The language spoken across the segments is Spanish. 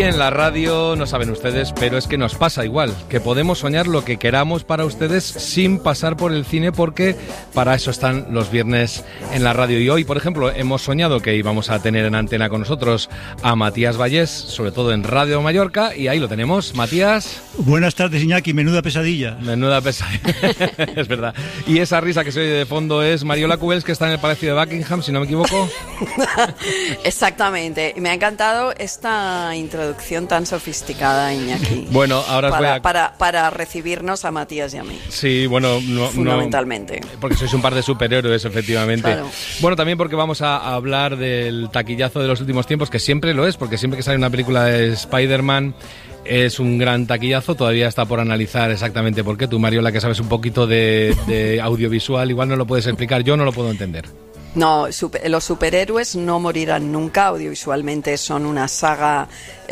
en la radio, no saben ustedes, pero es que nos pasa igual, que podemos soñar lo que queramos para ustedes sin pasar por el cine, porque para eso están los viernes en la radio. Y hoy, por ejemplo, hemos soñado que íbamos a tener en antena con nosotros a Matías Vallés, sobre todo en Radio Mallorca, y ahí lo tenemos. Matías. Buenas tardes, Iñaki, menuda pesadilla. Menuda pesadilla, es verdad. Y esa risa que se oye de fondo es Mariola Cubels, que está en el Palacio de Buckingham, si no me equivoco. Exactamente, me ha encantado esta introducción tan sofisticada, Iñaki. Bueno, ahora os para recibirnos a Matías y a mí. Sí, bueno, fundamentalmente. Porque sois un par de superhéroes, efectivamente. Claro. Bueno, también porque vamos a hablar del taquillazo de los últimos tiempos, que siempre lo es, porque siempre que sale una película de Spider-Man es un gran taquillazo. Todavía está por analizar exactamente por qué. Tú, Mariola, que sabes un poquito de audiovisual, igual no lo puedes explicar, yo no lo puedo entender. No, los superhéroes no morirán nunca. Audiovisualmente son una saga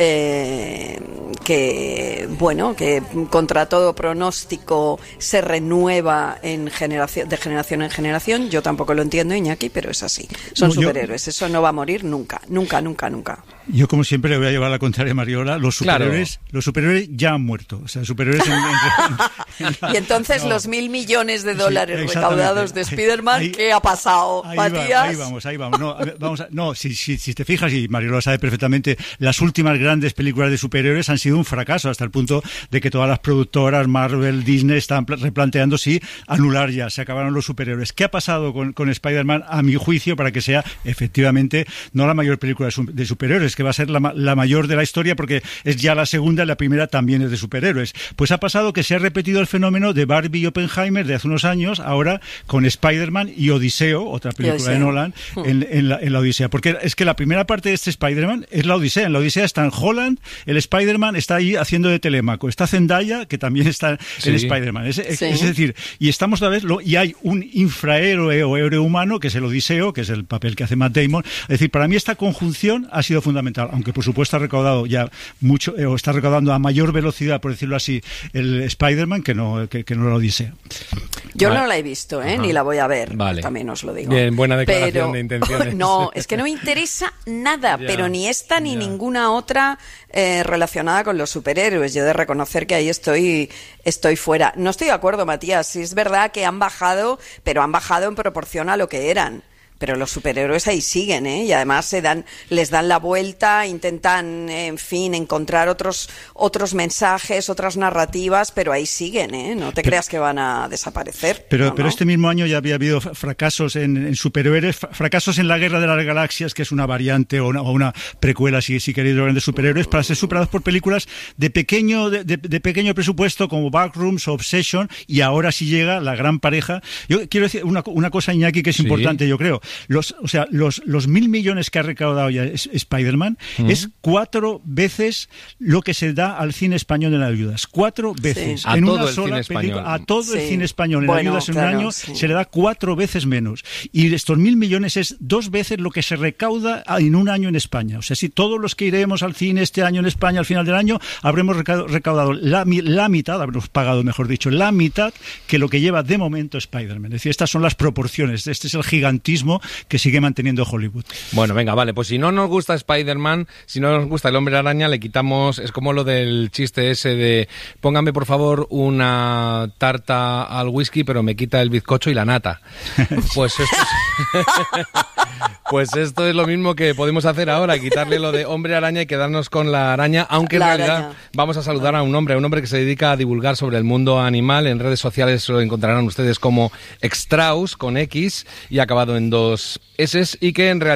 que contra todo pronóstico se renueva de generación en generación. Yo tampoco lo entiendo, Iñaki, pero es así. Son superhéroes, eso no va a morir nunca, nunca, nunca, nunca. Yo, como siempre, le voy a llevar a la contraria a Mariola. Los superhéroes ya han muerto. O sea, superhéroes Y entonces los $1.000 millones recaudados de Spider-Man, ¿qué ha pasado, Matías? Ahí vamos. Si te fijas, y Mariola lo sabe perfectamente, las últimas grandes películas de superhéroes han sido un fracaso, hasta el punto de que todas las productoras, Marvel, Disney, están replanteando si anular ya, se acabaron los superhéroes. ¿Qué ha pasado con Spider-Man, a mi juicio, para que sea efectivamente no la mayor película de superhéroes, que va a ser la mayor de la historia, porque es ya la segunda y la primera también es de superhéroes? Pues ha pasado que se ha repetido el fenómeno de Barbie y Oppenheimer de hace unos años, ahora con Spider-Man y Odiseo, otra película de Nolan, en la Odisea. Porque es que la primera parte de este Spider-Man es la Odisea. En la Odisea está en Holland, el Spider-Man está ahí haciendo de Telemaco. Está Zendaya, que también está en Spider-Man. Es decir, y estamos otra vez, y hay un infrahéroe o héroe humano, que es el Odiseo, que es el papel que hace Matt Damon. Es decir, para mí esta conjunción ha sido fundamental, aunque por supuesto ha recaudado ya mucho, o está recaudando a mayor velocidad, por decirlo así, el Spider-Man que no la Odisea. Yo no la he visto, ni la voy a ver, también os lo digo. Bien, buena declaración de intenciones. No, es que no me interesa nada, pero ni esta ni ninguna otra relacionada con los superhéroes. Yo he de reconocer que ahí estoy fuera. No estoy de acuerdo, Matías, sí es verdad que han bajado, pero han bajado en proporción a lo que eran. Pero los superhéroes ahí siguen, y además les dan la vuelta, intentan, en fin, encontrar otros mensajes, otras narrativas, pero ahí siguen, no te creas que van a desaparecer. Pero este mismo año ya había habido fracasos en superhéroes, fracasos en la Guerra de las Galaxias, que es una variante o una precuela, si queréis, de grandes superhéroes, para ser superados por películas de pequeño presupuesto, como Backrooms o Obsession, y ahora sí llega la gran pareja. Yo quiero decir una cosa, Iñaki, que es importante, yo creo. Los 1.000 millones que ha recaudado ya Spider-Man es 4 veces lo que se da al cine español en ayudas. 4 veces. En una sola película. A todo el cine español en ayudas en un año se le da 4 veces menos. Y estos 1.000 millones es 2 veces lo que se recauda en un año en España. O sea, si todos los que iremos al cine este año en España al final del año habremos recaudado la mitad, habremos pagado, mejor dicho, la mitad que lo que lleva de momento Spider-Man. Es decir, estas son las proporciones. Este es el gigantismo que sigue manteniendo Hollywood. Bueno, venga, vale, pues si no nos gusta Spider-Man, si no nos gusta el Hombre Araña, le quitamos, es como lo del chiste ese de póngame por favor una tarta al whisky, pero me quita el bizcocho y la nata. Pues esto es lo mismo que podemos hacer ahora, quitarle lo de Hombre Araña y quedarnos con la araña, aunque en realidad vamos a saludar a un hombre que se dedica a divulgar sobre el mundo animal. En redes sociales lo encontrarán ustedes como Extraus, con X y acabado en 2 S, y que en realidad